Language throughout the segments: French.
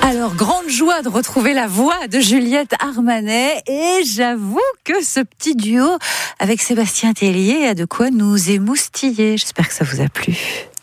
Alors, grande joie de retrouver la voix de Juliette Armanet et j'avoue que ce petit duo avec Sébastien Tellier a de quoi nous émoustiller. J'espère que ça vous a plu.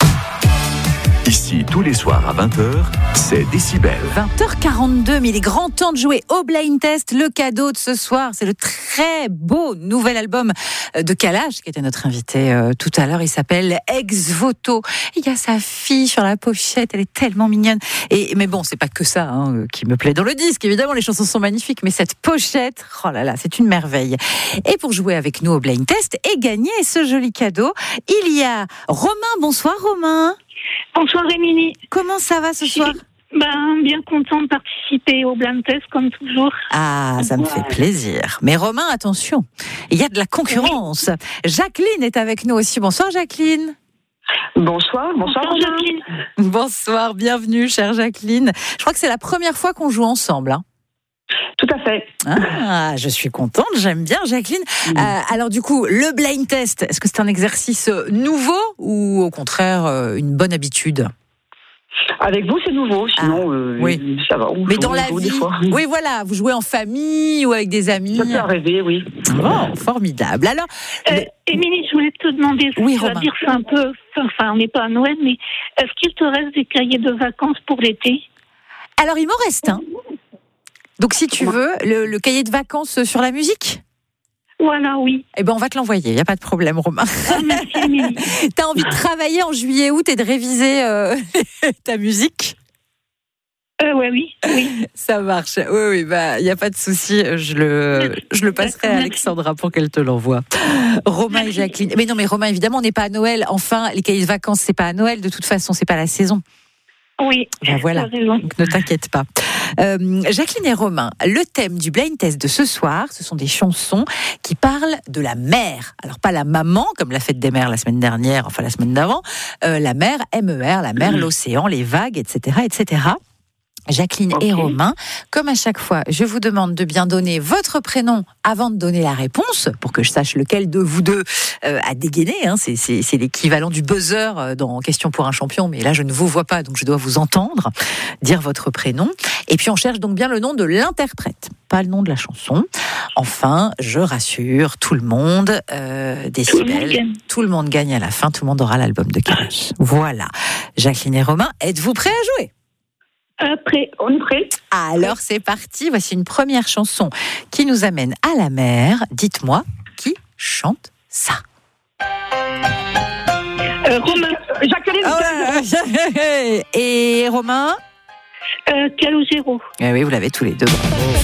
Ici, tous les soirs à 20h, c'est Décibel. 20h42, mais il est grand temps de jouer au Blind Test. Le cadeau de ce soir, c'est le très beau nouvel album de Kalash, qui était notre invité tout à l'heure. Il s'appelle Ex Voto. Il y a sa fille sur la pochette, elle est tellement mignonne. Mais bon, c'est pas que ça qui me plaît dans le disque. Évidemment, les chansons sont magnifiques, mais cette pochette, oh là là, c'est une merveille. Et pour jouer avec nous au Blind Test et gagner ce joli cadeau, il y a Romain. Bonsoir Romain. Bonsoir Émilie. Comment ça va ce soir ? Bien content de participer au Blind Test comme toujours. Ah, ça me fait plaisir. Mais Romain, attention, il y a de la concurrence. Oui. Jacqueline est avec nous aussi. Bonsoir Jacqueline. Bonsoir Jacqueline. Bonsoir, bienvenue chère Jacqueline. Je crois que c'est la première fois qu'on joue ensemble. Tout à fait. Ah, je suis contente, j'aime bien Jacqueline. Alors du coup, le blind test, est-ce que c'est un exercice nouveau ou au contraire une bonne habitude ? Avec vous, c'est nouveau, sinon oui. Ça va. Mais dans la vie, oui voilà, vous jouez en famille ou avec des amis. Ça peut arriver, oui. Bon, formidable. Alors, Émilie, je voulais te demander, oui, tu vas dire c'est un peu, on n'est pas à Noël, mais est-ce qu'il te reste des cahiers de vacances pour l'été ? Alors il m'en reste un. Donc, si tu veux, le cahier de vacances sur la musique ? Voilà, oui. Eh ben, on va te l'envoyer, il n'y a pas de problème, Romain. Merci, Émilie. T'as envie de travailler en juillet-août et de réviser ta musique ? Oui. Ça marche. Oui, il n'y a pas de souci. Je le passerai à Alexandra pour qu'elle te l'envoie. Romain et Jacqueline. Mais non, mais Romain, évidemment, on n'est pas à Noël. Enfin, les cahiers de vacances, c'est pas à Noël. De toute façon, c'est pas la saison. Oui, voilà. Donc, ne t'inquiète pas. Jacqueline et Romain, le thème du blind test de ce soir, ce sont des chansons qui parlent de la mer. Alors pas la maman, comme la fête des mers la semaine dernière, enfin la semaine d'avant. La mer, MER, la mer, l'océan, les vagues, etc., etc. Jacqueline et Romain, comme à chaque fois, je vous demande de bien donner votre prénom avant de donner la réponse, pour que je sache lequel de vous deux a dégainé. C'est l'équivalent du buzzer dans Question pour un champion, mais là je ne vous vois pas, donc je dois vous entendre dire votre prénom. Et puis on cherche donc bien le nom de l'interprète, pas le nom de la chanson. Enfin, je rassure tout le monde, Décibel, tout le monde gagne à la fin, tout le monde aura l'album de Kalash. Voilà. Jacqueline et Romain, êtes-vous prêts à jouer ? Prêt, on est prêt. Alors c'est parti, voici une première chanson qui nous amène à la mer. Dites-moi, qui chante ça ? Romain. Jacqueline. Et Romain ? Calogero. Oui, vous l'avez tous les deux.